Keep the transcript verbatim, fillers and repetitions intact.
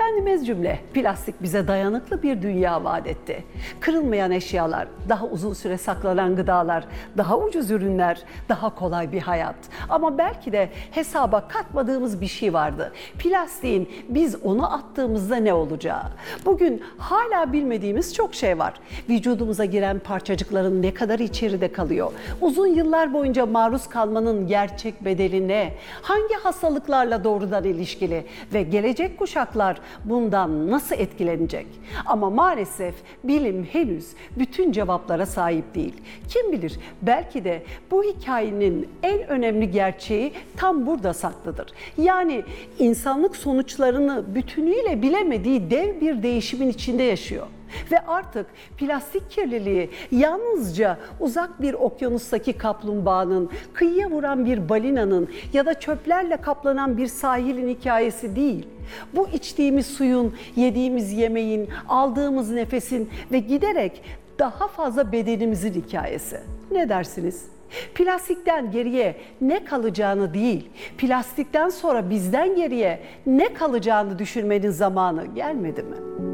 Efendimiz cümle, plastik bize dayanıklı bir dünya vaat etti. Kırılmayan eşyalar, daha uzun süre saklanan gıdalar, daha ucuz ürünler, daha kolay bir hayat. Ama belki de hesaba katmadığımız bir şey vardı. Plastiğin biz onu attığımızda ne olacağı. Bugün hala bilmediğimiz çok şey var. Vücudumuza giren parçacıkların ne kadar içeride kalıyor? Uzun yıllar boyunca maruz kalmanın gerçek bedeli ne? Hangi hastalıklarla doğrudan ilişkili ve gelecek kuşaklar bundan nasıl etkilenecek? Ama maalesef bilim henüz bütün cevaplara sahip değil. Kim bilir, belki de bu hikayenin en önemli gerçeği tam burada saklıdır. Yani insanlık sonuçlarını bütünüyle bilemediği dev bir değişimin içinde yaşıyor. Ve artık plastik kirliliği yalnızca uzak bir okyanustaki kaplumbağanın, kıyıya vuran bir balinanın ya da çöplerle kaplanan bir sahilin hikayesi değil. Bu içtiğimiz suyun, yediğimiz yemeğin, aldığımız nefesin ve giderek daha fazla bedenimizin hikayesi. Ne dersiniz? Plastikten geriye ne kalacağını değil, plastikten sonra bizden geriye ne kalacağını düşünmenin zamanı gelmedi mi?